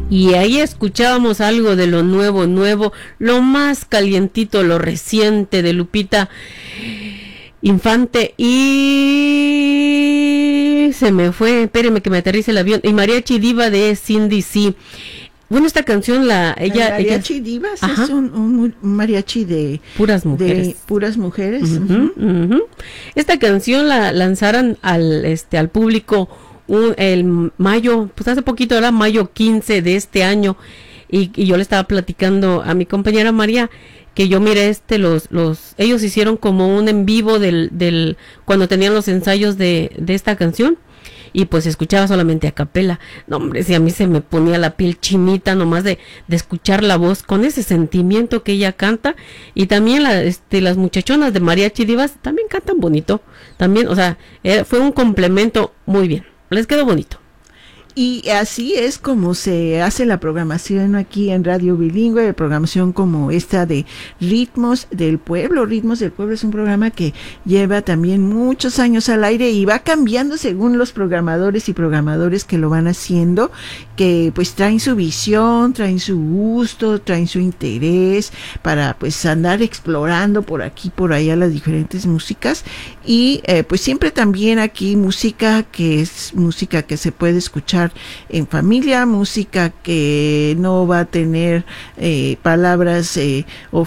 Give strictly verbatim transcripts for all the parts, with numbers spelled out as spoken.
Y ahí escuchábamos algo de lo nuevo, nuevo, lo más calientito, lo reciente de Lupita Infante. Y se me fue, espéreme que me aterrice el avión. Y Mariachi Diva de Cindy C. Bueno, esta canción la ella Mariachi ella, Divas es un, un, un mariachi de puras mujeres. De puras mujeres. Uh-huh, uh-huh. Esta canción la lanzaron al este al público un, el mayo, pues hace poquito, era mayo quince de este año, y, y yo le estaba platicando a mi compañera María que yo miré este los los ellos hicieron como un en vivo del del cuando tenían los ensayos de de esta canción. Y pues escuchaba solamente a capela. No, hombre, si a mí se me ponía la piel chinita nomás de, de escuchar la voz con ese sentimiento que ella canta. Y también la, este, las muchachonas de Mariachi Divas también cantan bonito. También, o sea, eh, fue un complemento muy bien. Les quedó bonito. Y así es como se hace la programación aquí en Radio Bilingüe, programación como esta de Ritmos del Pueblo. Ritmos del Pueblo es un programa que lleva también muchos años al aire y va cambiando según los programadores y programadores que lo van haciendo, que pues traen su visión, traen su gusto, traen su interés para pues andar explorando por aquí, por allá las diferentes músicas. Y eh, pues siempre también aquí música que es música que se puede escuchar en familia, música que no va a tener eh, palabras eh,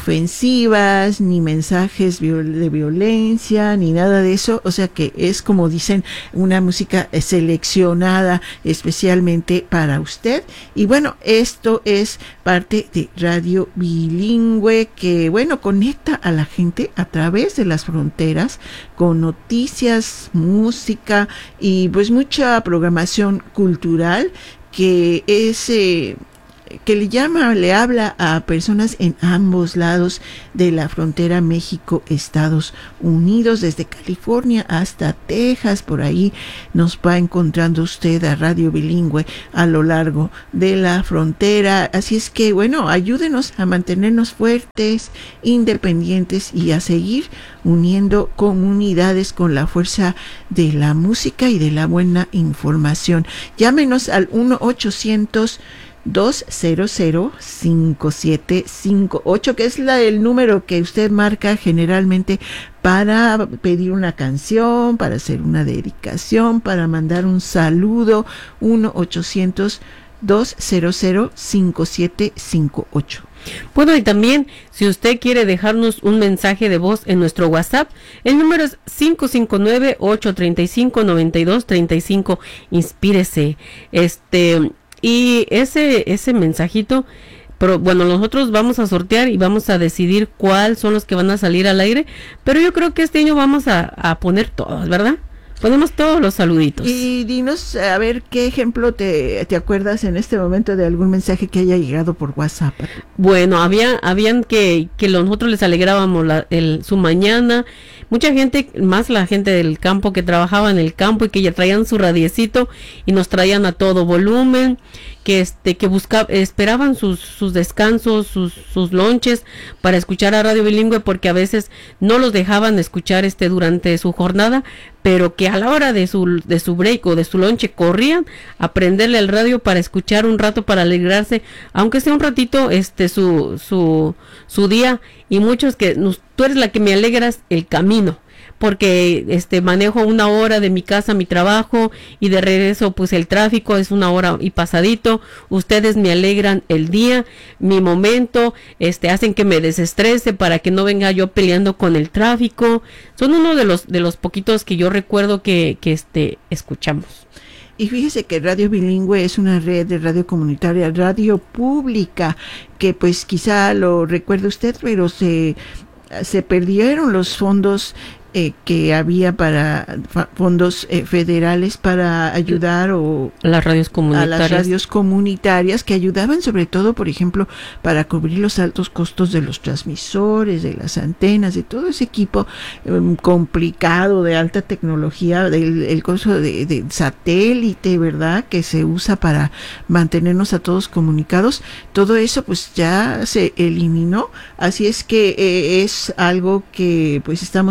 ofensivas, ni mensajes viol- de violencia, ni nada de eso. O sea que es, como dicen, una música seleccionada especialmente para usted. Y bueno, esto es parte de Radio Bilingüe, que bueno, conecta a la gente a través de las fronteras con noticias, música y pues mucha programación cultural que es eh, que le llama, le habla a personas en ambos lados de la frontera México-Estados Unidos, desde California hasta Texas. Por ahí nos va encontrando usted a Radio Bilingüe a lo largo de la frontera. Así es que, bueno, ayúdenos a mantenernos fuertes, independientes y a seguir uniendo comunidades con la fuerza de la música y de la buena información. Llámenos al uno ochocientos dos cero cero cinco siete cinco ocho, que es la, el número que usted marca generalmente para pedir una canción, para hacer una dedicación, para mandar un saludo. Uno ochocientos dos cero cero cinco siete cinco ocho. Bueno, y también si usted quiere dejarnos un mensaje de voz en nuestro WhatsApp, el número es cinco cinco nueve, ocho tres cinco, nueve dos tres cinco. Inspírese. Este, y ese ese mensajito, pero bueno, nosotros vamos a sortear y vamos a decidir cuáles son los que van a salir al aire, pero yo creo que este año vamos a, a poner todos, ¿verdad? Ponemos todos los saluditos. Y dinos, a ver, ¿qué ejemplo te, te acuerdas en este momento de algún mensaje que haya llegado por WhatsApp? Bueno, había, habían que, que nosotros les alegrábamos la, el, su mañana. Mucha gente, más la gente del campo que trabajaba en el campo y que ya traían su radiecito y nos traían a todo volumen, que este, que buscaban, esperaban sus, sus descansos, sus, sus lonches para escuchar a Radio Bilingüe, porque a veces no los dejaban escuchar este durante su jornada, pero que a la hora de su, de su break o de su lonche corrían a prenderle el radio para escuchar un rato, para alegrarse, aunque sea un ratito, este, su, su, su día. Y muchos que, nos, tú eres la que me alegras el camino, porque este manejo una hora de mi casa a mi trabajo y de regreso pues el tráfico es una hora y pasadito. Ustedes me alegran el día, mi momento, este hacen que me desestrese para que no venga yo peleando con el tráfico. Son uno de los de los poquitos que yo recuerdo que, que este escuchamos. Y fíjese que Radio Bilingüe es una red de radio comunitaria, radio pública, que pues quizá lo recuerde usted, pero se, se perdieron los fondos eh, que había para fa, fondos eh, federales para ayudar o las radios comunitarias. a las radios comunitarias, que ayudaban sobre todo, por ejemplo, para cubrir los altos costos de los transmisores, de las antenas, de todo ese equipo eh, complicado de alta tecnología, del el costo de, de satélite, ¿verdad?, que se usa para mantenernos a todos comunicados. Todo eso pues ya se eliminó, así es que eh, es algo que pues estamos tratando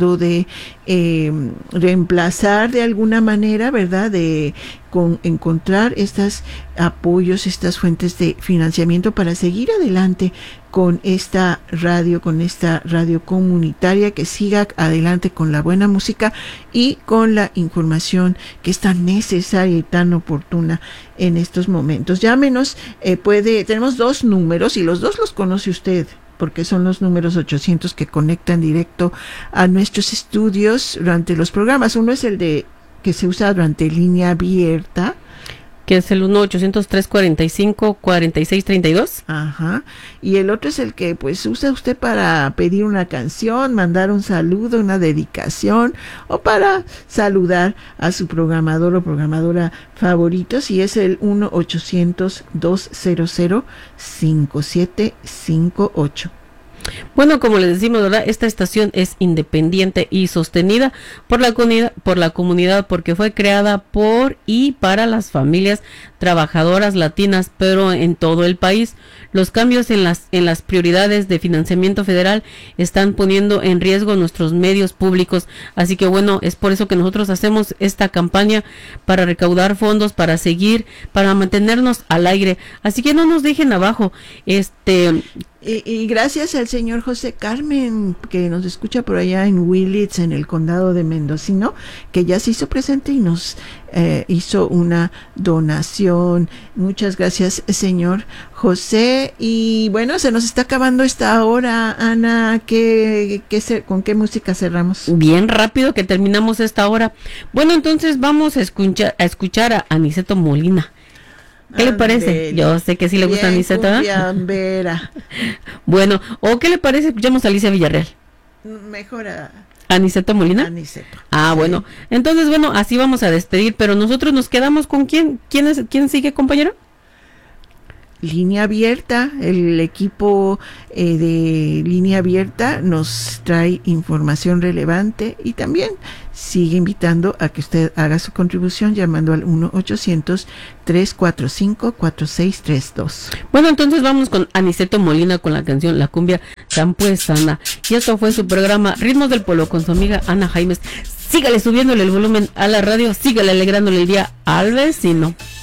tratando de eh, reemplazar de alguna manera, ¿verdad? De con encontrar estos apoyos, estas fuentes de financiamiento para seguir adelante con esta radio, con esta radio comunitaria, que siga adelante con la buena música y con la información que es tan necesaria y tan oportuna en estos momentos. Llámenos, eh, puede, tenemos dos números y los dos los conoce usted, porque son los números ochocientos que conectan directo a nuestros estudios durante los programas. Uno es el de que se usa durante línea abierta, que es el uno ochocientos, trescientos cuarenta y cinco, cuarenta y seis treinta y dos. Ajá. Y el otro es el que pues usa usted para pedir una canción, mandar un saludo, una dedicación, o para saludar a su programador o programadora favoritos, y es el uno ochocientos, doscientos, cincuenta y siete cincuenta y ocho. Bueno, como les decimos, ¿verdad? Esta estación es independiente y sostenida por la comunidad, por la comunidad, porque fue creada por y para las familias trabajadoras latinas, pero en todo el país. Los cambios en las en las prioridades de financiamiento federal están poniendo en riesgo nuestros medios públicos, así que bueno, es por eso que nosotros hacemos esta campaña para recaudar fondos, para seguir, para mantenernos al aire, así que no nos dejen abajo. Este Y, y gracias al señor José Carmen, que nos escucha por allá en Willits, en el condado de Mendocino, que ya se hizo presente y nos eh, hizo una donación. Muchas gracias, señor José. Y bueno, se nos está acabando esta hora, Ana. ¿Qué, qué se, ¿Con qué música cerramos? Bien rápido que terminamos esta hora. Bueno, entonces vamos a escuchar a, escuchar a Aniceto Molina. ¿Qué le parece? Yo sé que sí le gusta a Aniceto. Bueno, ¿o qué le parece? Escuchamos a Alicia Villarreal. Mejor a Aniceto Molina. Aniceto. Ah, sí. Bueno. Entonces, bueno, así vamos a despedir, pero nosotros nos quedamos con quién. ¿Quién es, quién sigue, compañero? Línea Abierta, el equipo eh, de Línea Abierta nos trae información relevante y también sigue invitando a que usted haga su contribución llamando al uno ochocientos, trescientos cuarenta y cinco, cuarenta y seis treinta y dos. Bueno, entonces vamos con Aniceto Molina con la canción La Cumbia Campuesana. Y esto fue su programa Ritmos del Pueblo con su amiga Ana Jaimes. Sígale subiéndole el volumen a la radio, sígale alegrándole el día al vecino.